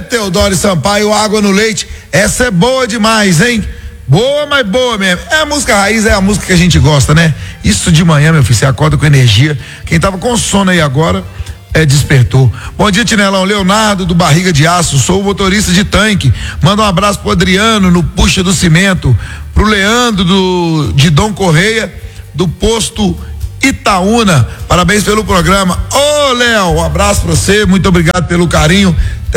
Teodoro Sampaio, Água no Leite. Essa é boa demais, hein? Boa, mas boa mesmo. É a música raiz, é a música que a gente gosta, né? Isso de manhã, meu filho, você acorda com energia. Quem tava com sono aí agora, despertou. Bom dia, Tinelão. Leonardo do Barriga de Aço, sou o motorista de tanque. Manda um abraço pro Adriano no Puxa do Cimento, pro Leandro de Dom Correia, do posto Itaúna. Parabéns pelo programa. Ô, Léo, um abraço pra você, muito obrigado pelo carinho.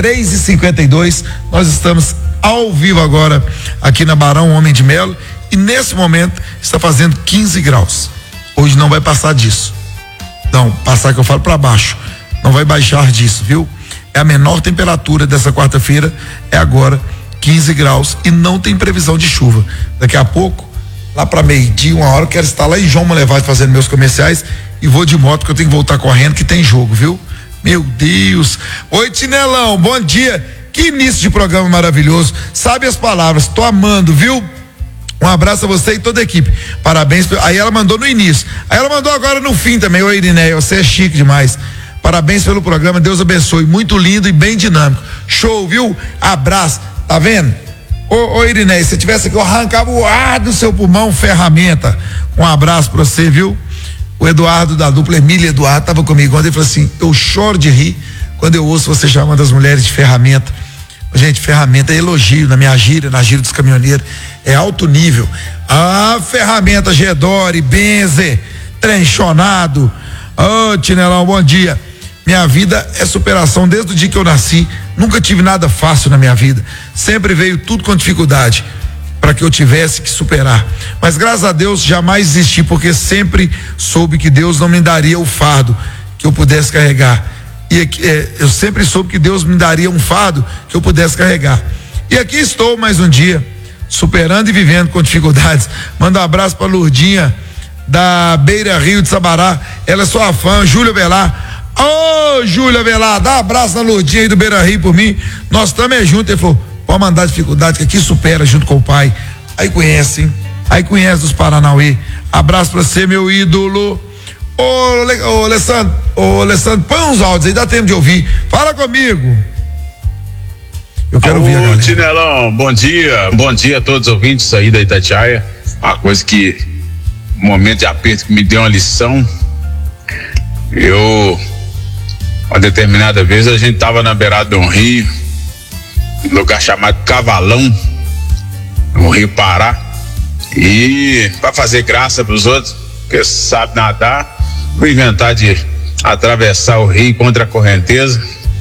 3h52, nós estamos ao vivo agora aqui na Barão Homem de Melo e nesse momento está fazendo 15 graus. Hoje não vai passar disso. Não, passar que eu falo para baixo. Não vai baixar disso, viu? É a menor temperatura dessa quarta-feira, é agora 15 graus e não tem previsão de chuva. Daqui a pouco, lá para meio-dia, 1 hora, eu quero estar lá em João Molevade fazendo meus comerciais e vou de moto que eu tenho que voltar correndo que tem jogo, viu? Meu Deus. Oi, Tinelão, bom dia. Que início de programa maravilhoso. Sabe as palavras, tô amando, viu? Um abraço a você e toda a equipe. Parabéns. Aí ela mandou no início. Aí ela mandou agora no fim também. Oi, Irineia, você é chique demais. Parabéns pelo programa, Deus abençoe. Muito lindo e bem dinâmico. Show, viu? Abraço. Tá vendo? Ô Irineia, se tivesse aqui, eu arrancava o ar do seu pulmão, ferramenta. Um abraço pra você, viu? O Eduardo da dupla Emília Eduardo tava comigo ontem e falou assim: eu choro de rir quando eu ouço você chamando as mulheres de ferramenta. Gente, ferramenta é elogio na minha gíria, na gíria dos caminhoneiros, é alto nível. Ah, ferramenta Gedore, Benzer, trenchonado. Ô, Tinelão, bom dia. Minha vida é superação desde o dia que eu nasci. Nunca tive nada fácil na minha vida. Sempre veio tudo com dificuldade para que eu tivesse que superar. Mas graças a Deus jamais desisti, porque sempre soube que Deus não me daria o fardo que eu pudesse carregar. E eu sempre soube que Deus me daria um fardo que eu pudesse carregar. E aqui estou mais um dia, superando e vivendo com dificuldades. Manda um abraço para Lourdinha da Beira Rio de Sabará. Ela é sua fã, Júlia Velar. Ô, Júlia Velar, dá um abraço na Lourdinha aí do Beira Rio por mim. Nós estamos juntos. Ele falou: pode mandar dificuldade que aqui supera junto com o pai. Aí conhece, hein? Aí conhece dos Paranauê. Abraço pra você, meu ídolo. Ô, Alessandro, põe uns áudios aí, dá tempo de ouvir. Fala comigo. Eu quero ouvir a galera. Tinelão, bom dia a todos os ouvintes aí da Itatiaia. Uma coisa que, um momento de aperto que me deu uma lição. Uma determinada vez a gente tava na beirada de um rio, um lugar chamado Cavalão, no Rio Pará, e para fazer graça pros outros, porque sabe nadar, vou inventar de atravessar o rio contra a correnteza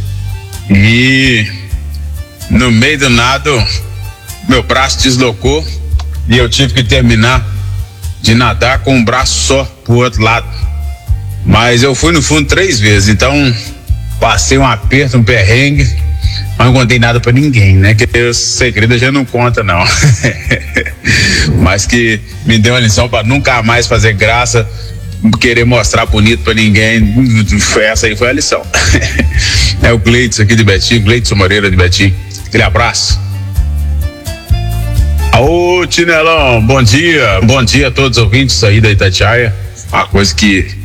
e no meio do nado meu braço deslocou e eu tive que terminar de nadar com um braço só pro outro lado, mas eu fui no fundo 3 vezes, então passei um aperto, um perrengue, mas não contei nada pra ninguém, né? Que o segredo a gente não conta, não. Mas que me deu uma lição pra nunca mais fazer graça, querer mostrar bonito pra ninguém. Essa aí foi a lição. É o Gleitson aqui de Betim, Gleitson Moreira de Betim. Aquele abraço. Ô, Tinelão, bom dia a todos os ouvintes aí da Itatiaia. Uma coisa que...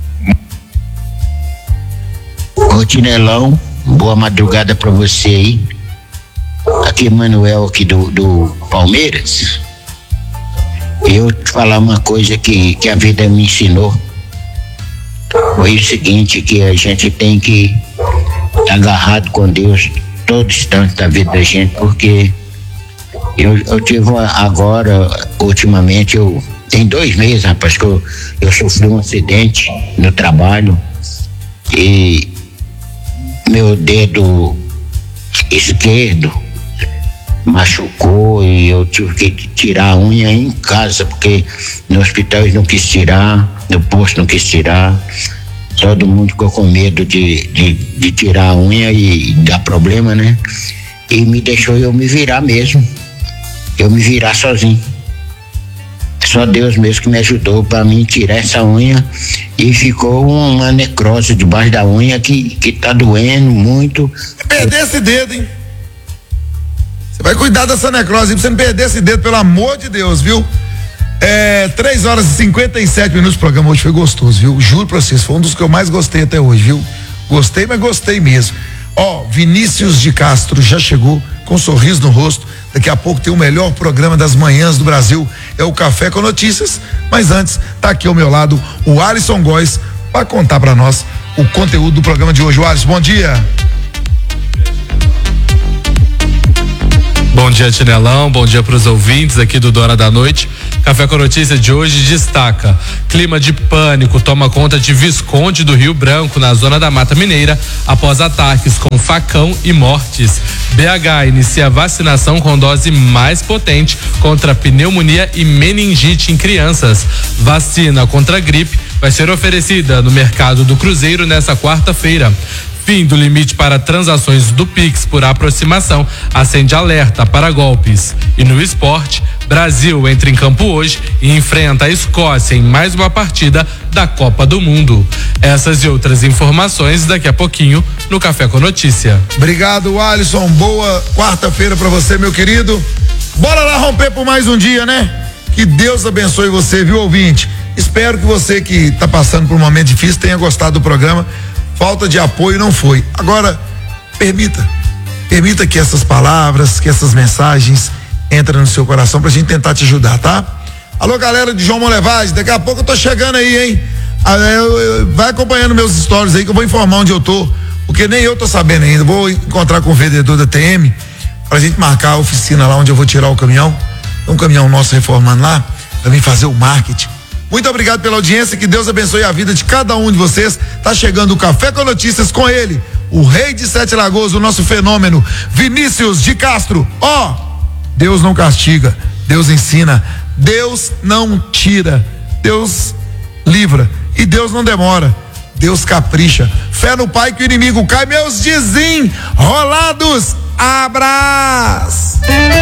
Ô, Tinelão, boa madrugada pra você aí. Aqui é Manuel aqui do Palmeiras. Eu te falar uma coisa que a vida me ensinou. Foi o seguinte, que a gente tem que estar agarrado com Deus todo instante da vida da gente, porque eu tive agora, ultimamente, tem 2 meses, rapaz, que eu sofri um acidente no trabalho e meu dedo esquerdo machucou e eu tive que tirar a unha em casa, porque no hospital eles não quis tirar, no posto não quis tirar, todo mundo ficou com medo de tirar a unha e dar problema, né? E me deixou eu me virar mesmo, eu me virar sozinho. Só Deus mesmo que me ajudou para mim tirar essa unha e ficou uma necrose debaixo da unha que tá doendo muito. Perder esse dedo, hein? Você vai cuidar dessa necrose pra você não perder esse dedo, pelo amor de Deus, viu? 3h57 o programa hoje foi gostoso, viu? Juro pra vocês, foi um dos que eu mais gostei até hoje, viu? Gostei, mas gostei mesmo. Vinícius de Castro já chegou com um sorriso no rosto. Daqui a pouco tem o melhor programa das manhãs do Brasil, é o Café com Notícias. Mas antes, tá aqui ao meu lado o Alisson Góes para contar para nós o conteúdo do programa de hoje. O Alisson, bom dia. Bom dia, Tinelão, bom dia para os ouvintes aqui do Dora da Noite. Café com Notícias de hoje destaca: clima de pânico toma conta de Visconde do Rio Branco, na zona da Mata Mineira, após ataques com facão e mortes. BH inicia vacinação com dose mais potente contra pneumonia e meningite em crianças. Vacina contra gripe vai ser oferecida no mercado do Cruzeiro nesta quarta-feira. Fim do limite para transações do Pix por aproximação acende alerta para golpes. E no esporte, Brasil entra em campo hoje e enfrenta a Escócia em mais uma partida da Copa do Mundo. Essas e outras informações daqui a pouquinho no Café com Notícia. Obrigado, Alisson. Boa quarta-feira para você, meu querido. Bora lá romper por mais um dia, né? Que Deus abençoe você, viu, ouvinte? Espero que você que tá passando por um momento difícil tenha gostado do programa. Falta de apoio não foi. Agora, permita que essas palavras, que essas mensagens entrem no seu coração pra gente tentar te ajudar, tá? Alô, galera de João Molevade, daqui a pouco eu tô chegando aí, hein? Vai acompanhando meus stories aí que eu vou informar onde eu tô, porque nem eu tô sabendo ainda. Vou encontrar com o vendedor da TM pra gente marcar a oficina lá onde eu vou tirar o caminhão. Tem um caminhão nosso reformando lá, pra vir fazer o marketing. Muito obrigado pela audiência, que Deus abençoe a vida de cada um de vocês. Tá chegando o Café com Notícias com ele, o rei de Sete Lagoas, o nosso fenômeno, Vinícius de Castro. Deus não castiga, Deus ensina, Deus não tira, Deus livra e Deus não demora, Deus capricha. Fé no Pai que o inimigo cai, meus desenrolados. Abraço!